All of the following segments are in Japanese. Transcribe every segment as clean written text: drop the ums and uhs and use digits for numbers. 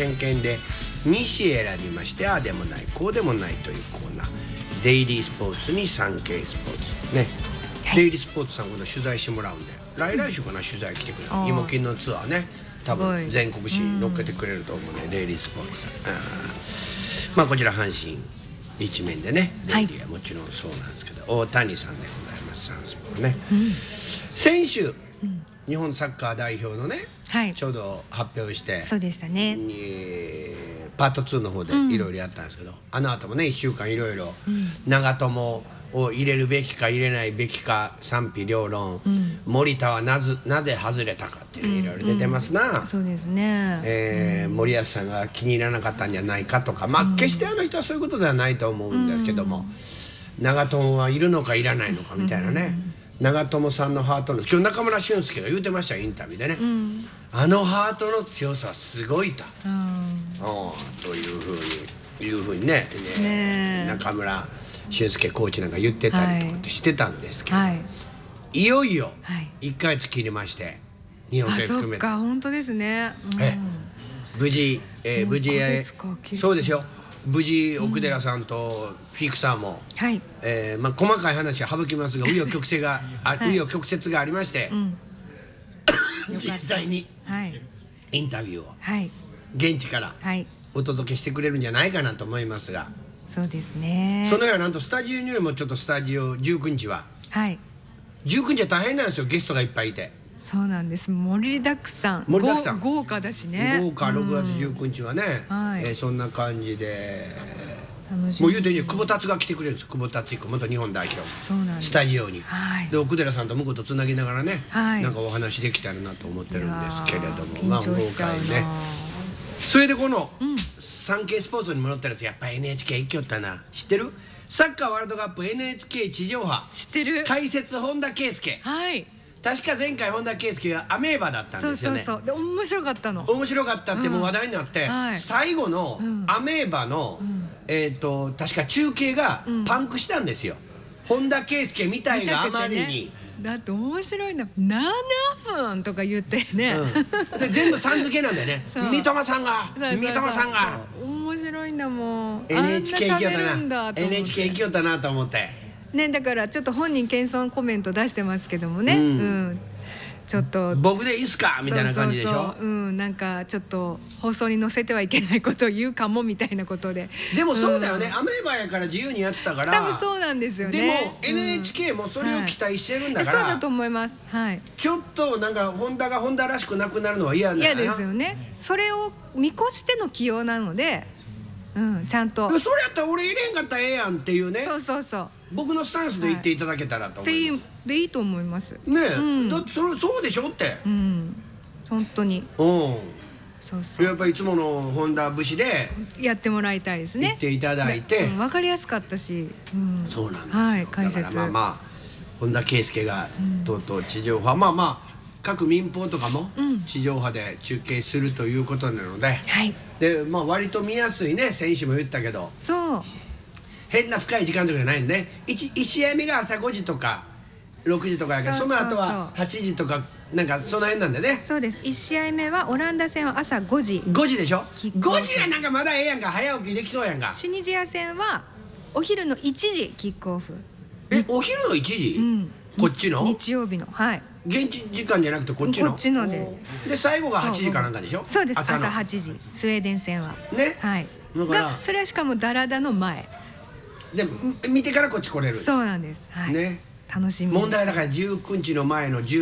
偏見で西選びまして、ああでもないこうでもないというコーナー、デイリースポーツにサンケイスポーツね、はい、デイリースポーツさん今度取材してもらうんで、来週かな、取材来てくれる、芋金のツアーね、多分全国紙乗っけてくれると思うね、デイリースポーツさん。まあこちら阪神一面でね、デイリーはもちろんそうなんですけど、大谷さんでございます、サンスポね、先週、日本サッカー代表のね、ちょうど発表して、 そうでしたね、 パート2の方でいろいろやったんですけど、あの後もね1週間いろいろ長友を入れるべきか入れないべきか賛否両論、森田はなぜ外れたかっていろいろ出てますな。 そうですね、 森保さんが気に入らなかったんじゃないかとか、まあ決してあの人はそういうことではないと思うんですけども、長友はいるのかいらないのかみたいなね、長友さんのハートの、今日中村俊輔が言うてましたよ、インタビューでね、あのハートの強さはすごいと、というふうにね、中村俊輔コーチなんか言ってたりとかってしてたんですけど、いよいよ1ヶ月切りまして、日本戦含めて、 本当ですね、 無事そうですよ、無事奥寺さんとフィクサーも、まあ細かい話は省きますが、紆余曲折がありまして、実際にインタビューを現地からお届けしてくれるんじゃないかなと思いますが、 そうですね、 その日はなんとスタジオよりもちょっとスタジオ19日は、19日は大変なんですよ、ゲストがいっぱいいて。 そうなんです、盛りだくさん、豪華だしね、 豪華。6月19日はね、そんな感じで、もう言うていいよ、久保達が来てくれるんです。久保達彦元日本代表、スタジオに、で奥寺さんと向こうとつなぎながらね、なんかお話できたらなと思ってるんですけれども、まあ今回ね、それでこのサンケイスポーツに戻ったら、やっぱり NHK 行きよったな。知ってる？サッカーワールドカップ NHK 地上波、 知ってる？ 解説本田圭佑。確か前回本田圭佑がアメーバだったんですよね。 そうで面白かったの。 面白かったってもう話題になって、最後のアメーバの確か中継がパンクしたんですよ。本田圭佑みたいがあまりに。 だって面白いな、7分とか言ってね、 で全部さん付けなんだよね。三笘さんが面白いんだもん。 NHK 行きよったな、 NHK 行きよったなと思ってね。だからちょっと本人謙遜コメント出してますけどもね、ちょっと僕でいいっすかみたいな感じでしょ。 なんかちょっと放送に載せてはいけないことを言うかもみたいなことで。 でもそうだよね、アメーバやから自由にやってたから、 多分そうなんですよね。 でも NHK もそれを期待してるんだから、 そうだと思います。 ちょっとなんか本田が本田らしくなくなるのは嫌ですよね。それを見越しての起用なので、ちゃんとそれやったら俺入れんかったらええやんっていうね。 そう僕のスタンスで言っていただけたらと思います。 でいいと思いますねえ、だってそうでしょって。 本当に。 やっぱりいつもの本田節でやってもらいたいですね。 言っていただいて、 分かりやすかったし。 そうなんですよ。解説。だからまあ本田圭佑がとうとう地上波、まあ各民放とかも地上波で中継するということなので、でまあ割と見やすいね。選手も言ったけど、変な深い時間とかじゃないんでね。1試合目が朝5時とか6時とかやけど、その後は8時とかなんかその辺なんでね。 そうです。1試合目はオランダ戦は朝5時でしょ。5時はなんかまだええやんか、早起きできそうやんか。 チュニジア戦はお昼の1時キックオフ。 お昼の1時？こっちの日曜日の、 現地時間じゃなくてこっちので最後が8時かなんかでしょ。 そうです。朝8時スウェーデン戦はね。 だからそれはしかもダラダの前で見てからこっち来れる。 そうなんです。ね、楽しみ。 問題だから19日の前の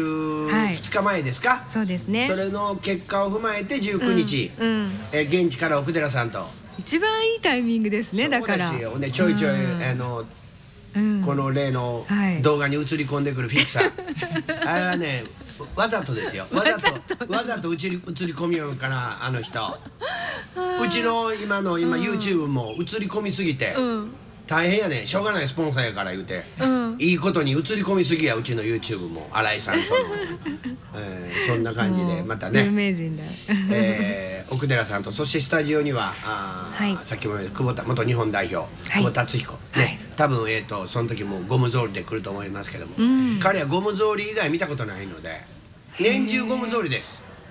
2日前ですか。 そうですね。 それの結果を踏まえて19日現地から奥寺さんと一番いいタイミングですね。だからそうですよね。ちょいちょいこの例の動画に映り込んでくるフィクサー、あれはねわざとですよ。わざと映り込みようかな、あの人。うちの今 YouTube も映り込みすぎて大変やね。しょうがないスポンサーやから言うて、いいことに映り込みすぎや。うちの YouTube も新井さんとのそんな感じでまたね、 有名人だ。 奥寺さんと、そしてスタジオにはさっきも言った久保田元日本代表久保達彦ね。多分その時もゴム草履で来ると思いますけども、彼はゴム草履以外見たことないので、年中ゴム草履です。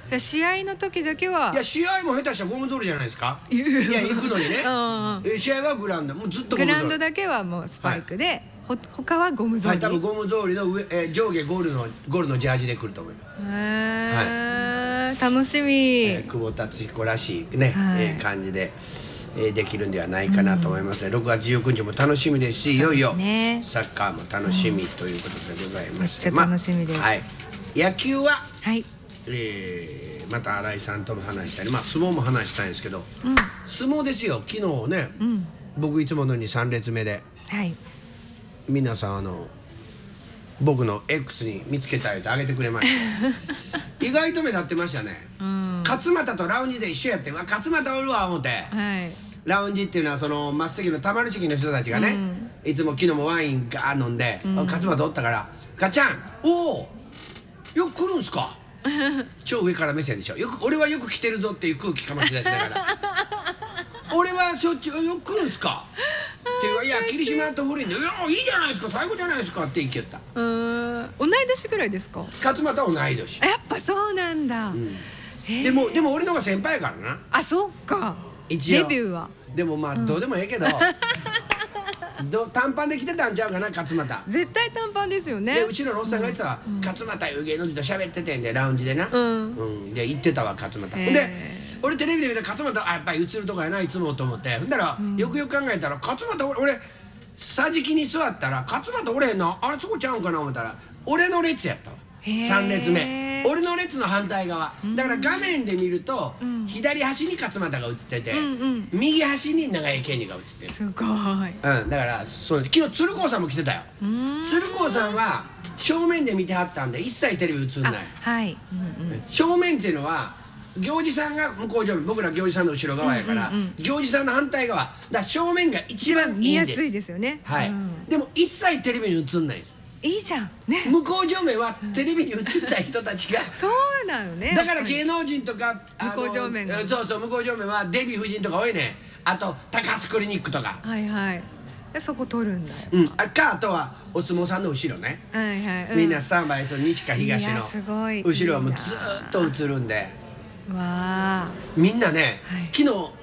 いや試合の時だけは。 いや試合も下手したらゴム草履じゃないですか。いや行くのにね。試合はグラウンド、もうずっとゴム草履。 グラウンドだけはもうスパイクで、他はゴム草履。 はい、多分ゴム草履の上、上下ゴールのジャージで来ると思います。 はい、楽しみ。 久保達彦らしいね、感じで。できるんではないかなと思いますね。6月19日も楽しみですし、いよいよサッカーも楽しみということでございまして、 めっちゃ楽しみです。 はい、野球は、 はい、 また新井さんとも話したり、相撲も話したいんですけど、相撲ですよ。昨日ね、僕いつものように3列目で、皆さん僕の X に見つけたいと上げてくれました意外と目立ってましたね。勝俣とラウンジで一緒やって、勝俣おるわ思って、ラウンジっていうのはその末席のたまる席の人たちがね、いつも昨日もワインガー飲んで、勝俣おったから「ガチャンおおよく来るんすか」超上から目線でしょ。俺はよく来てるぞっていう空気かまし出しながら俺はしょっちゅうよく来るんすかっていう、いや霧島と古いんで、いやいいじゃないですか、最高じゃないですかって言い切った。 同い年ぐらいですか。 勝俣は同い年。 やっぱそうなんだ。 でも俺の方が先輩やからな。 あ、そっか。 一応デビューはでもどうでもええけど短パンで来てたんちゃうかな、勝俣。 絶対短パンですよね。 で後ろのおっさんが言ってたわ、勝俣いう芸能人と喋っててんで、ラウンジでな。で言ってたわ、勝俣。で俺テレビで見た勝俣、やっぱり映るとこやないつもと思って、ほんだらよくよく考えたら勝俣、俺桟敷に座ったら勝俣おれへんな、あれそこちゃうんかな思ったら俺の列やったわ。3列目、俺の列の反対側だから、画面で見ると左端に勝俣が映ってて、右端に長江健二が映ってる。 すごい。 だから昨日鶴光さんも来てたよ。鶴光さんは正面で見てはったんで一切テレビ映んない。正面っていうのは行司さんが向こう上面、僕ら行司さんの後ろ側やから、行司さんの反対側だから正面が一番見やすいですよね。 でも一切テレビに映んないです。 いいじゃんね。 向こう上面はテレビに映りたい人たちがそうなのね。 だから芸能人とか向こう上面が、 そうそう、向こう上面はデヴィ夫人とか多いね。あと高須クリニックとか、 そこ撮るんだよ。 あとはお相撲さんの後ろね。みんなスタンバイする西か東の後ろはもうずっと映るんで、みんなね、昨日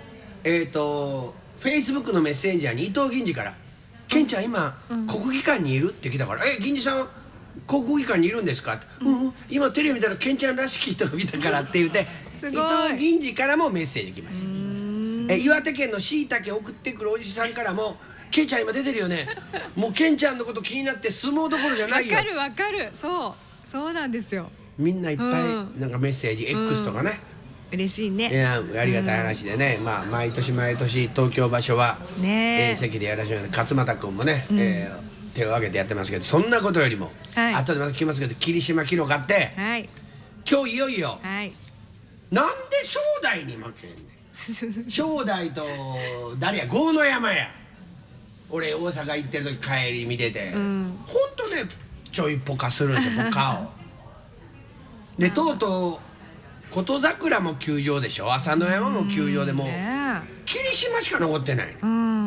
Facebook のメッセンジャーに伊藤銀次から「ケンちゃん今国技館にいる?」って来たから「銀次さん国技館にいるんですか?」って「今テレビ見たらケンちゃんらしき人が来たから」って言って伊藤銀次からもメッセージ来ました。岩手県のしいたけ送ってくるおじさんからも「ケンちゃん今出てるよね、もうケンちゃんのこと気になって相撲どころじゃないよ」。 わかる、そうなんですよ。 みんないっぱいなんかメッセージ X とかね、 嬉しいね。 いやありがたい話でね、毎年東京場所は席でやらせてもらって、勝俣君もね手を挙げてやってますけど、そんなことよりも後でまた聞きますけど、霧島昨日勝って今日いよいよなんで正代に負けんねん。正代と誰や、豪ノ山や。俺大阪行ってる時帰り見てて、ほんとねちょいポカするんですよ、ポカを。でとうとう琴櫻も球場でしょ、朝乃山も球場で、もう霧島しか残ってない。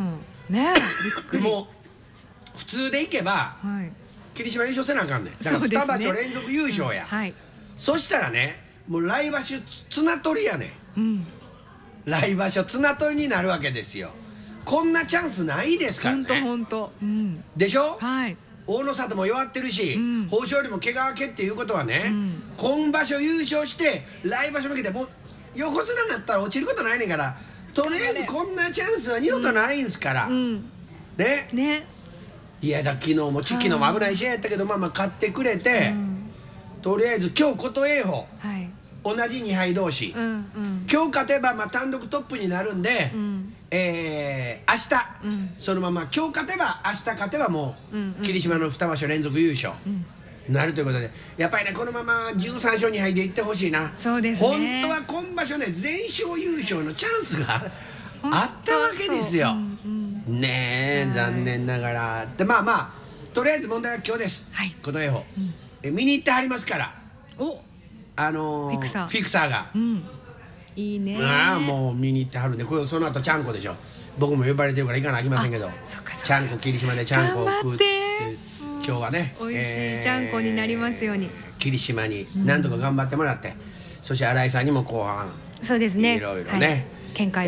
もう普通でいけば霧島優勝せなあかんねん。だから2場所連続優勝や。そしたらね、もう来場所綱取りやねん。来場所綱取りになるわけですよ。こんなチャンスないですからね。 ほんとでしょ。大野里も弱ってるし、豊昇龍も怪我明けっていうことはね、今場所優勝して来場所負けて、もう横綱になったら落ちることないねんから、とりあえずこんなチャンスは二度とないんすからね。いや昨日も危ない試合やったけど、勝ってくれて、とりあえず今日琴栄鵬同じ2敗同士、今日勝てば単独トップになるんで、明日そのまま今日勝てば明日勝てばもう霧島の2場所連続優勝なるということで、やっぱりねこのまま13勝2敗でいってほしいな。 そうですね。 本当は今場所ね全勝優勝のチャンスがあったわけですよ。ねえ残念ながら。でとりあえず問題は今日です。琴栄鵬見に行ってはりますから、フィクサーがいいね。 もう見に行ってはるんで、その後ちゃんこでしょ。僕も呼ばれてるから行かなあきませんけど、ちゃんこ霧島でちゃんこを食って今日はね美味しいちゃんこになりますように、 霧島に何とか頑張ってもらって、 そして新井さんにも後半そうですね。 いろいろね、 はい、見解